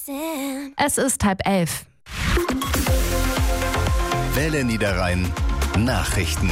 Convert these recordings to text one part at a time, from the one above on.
Es ist 10:30. Welle Niederrhein Nachrichten.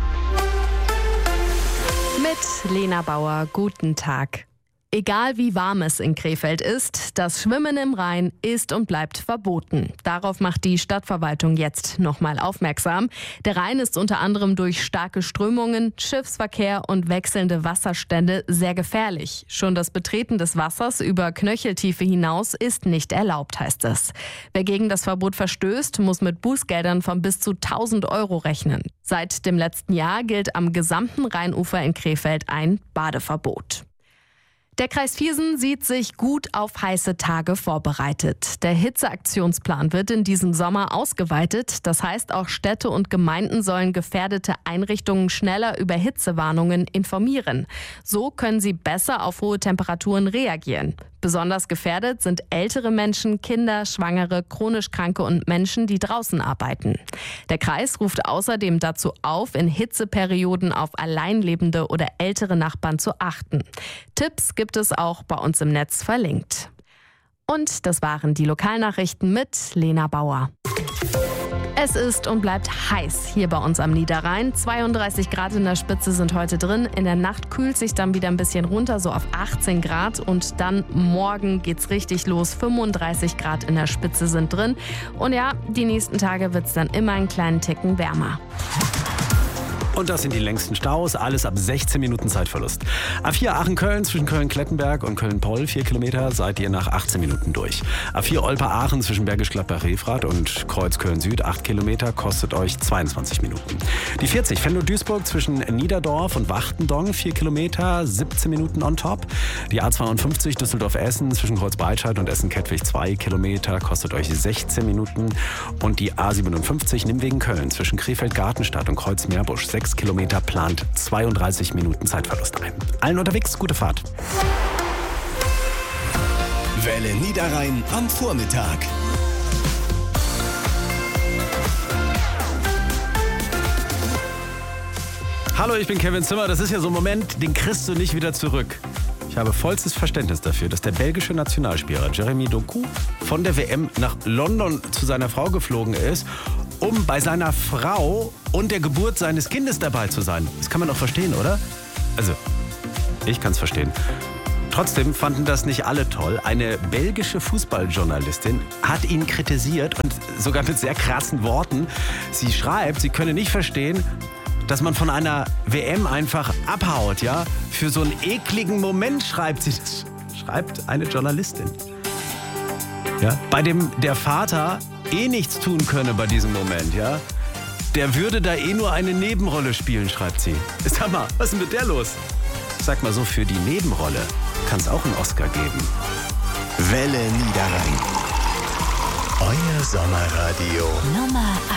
Mit Lena Bauer, guten Tag. Egal wie warm es in Krefeld ist, das Schwimmen im Rhein ist und bleibt verboten. Darauf macht die Stadtverwaltung jetzt nochmal aufmerksam. Der Rhein ist unter anderem durch starke Strömungen, Schiffsverkehr und wechselnde Wasserstände sehr gefährlich. Schon das Betreten des Wassers über Knöcheltiefe hinaus ist nicht erlaubt, heißt es. Wer gegen das Verbot verstößt, muss mit Bußgeldern von bis zu 1.000 € rechnen. Seit dem letzten Jahr gilt am gesamten Rheinufer in Krefeld ein Badeverbot. Der Kreis Viersen sieht sich gut auf heiße Tage vorbereitet. Der Hitzeaktionsplan wird in diesem Sommer ausgeweitet. Das heißt, auch Städte und Gemeinden sollen gefährdete Einrichtungen schneller über Hitzewarnungen informieren. So können sie besser auf hohe Temperaturen reagieren. Besonders gefährdet sind ältere Menschen, Kinder, Schwangere, chronisch Kranke und Menschen, die draußen arbeiten. Der Kreis ruft außerdem dazu auf, in Hitzeperioden auf alleinlebende oder ältere Nachbarn zu achten. Tipps gibt es auch bei uns im Netz verlinkt. Und das waren die Lokalnachrichten mit Lena Bauer. Es ist und bleibt heiß hier bei uns am Niederrhein. 32 Grad in der Spitze sind heute drin. In der Nacht kühlt sich dann wieder ein bisschen runter, so auf 18 Grad. Und dann morgen geht's richtig los. 35 Grad in der Spitze sind drin. Und ja, die nächsten Tage wird's dann immer einen kleinen Ticken wärmer. Und das sind die längsten Staus, alles ab 16 Minuten Zeitverlust. A4 Aachen-Köln zwischen Köln-Klettenberg und Köln-Poll 4 Kilometer seid ihr nach 18 Minuten durch. A4 Olpe-Aachen zwischen Bergisch Gladbach-Refrath und Kreuz Köln-Süd 8 Kilometer kostet euch 22 Minuten. Die 40 Venlo-Duisburg zwischen Niederdorf und Wachtendonk 4 Kilometer 17 Minuten on top. Die A52 Düsseldorf-Essen zwischen Kreuzbreitscheid und Essen-Kettwig 2 Kilometer kostet euch 16 Minuten. Und die A57 Nimwegen-Köln zwischen Krefeld-Gartenstadt und Kreuz-Meerbusch 6 Kilometer plant 32 Minuten Zeitverlust ein. Allen unterwegs, gute Fahrt. Welle Niederrhein am Vormittag. Hallo, ich bin Kevin Zimmer. Das ist ja so ein Moment, den kriegst du nicht wieder zurück. Ich habe vollstes Verständnis dafür, dass der belgische Nationalspieler Jeremy Doku von der WM nach London zu seiner Frau geflogen ist, um bei seiner Frau und der Geburt seines Kindes dabei zu sein. Das kann man doch verstehen, oder? Also, ich kann es verstehen. Trotzdem fanden das nicht alle toll. Eine belgische Fußballjournalistin hat ihn kritisiert und sogar mit sehr krassen Worten. Sie schreibt, sie könne nicht verstehen, dass man von einer WM einfach abhaut, ja? Für so einen ekligen Moment schreibt sie das. Schreibt eine Journalistin. Ja? Bei dem der Vater nichts tun könne bei diesem Moment, ja? Der würde da nur eine Nebenrolle spielen, schreibt sie. Sag mal, was ist denn mit der los? Sag mal so, für die Nebenrolle kann es auch einen Oscar geben. Welle Niederrhein. Euer Sommerradio. Nummer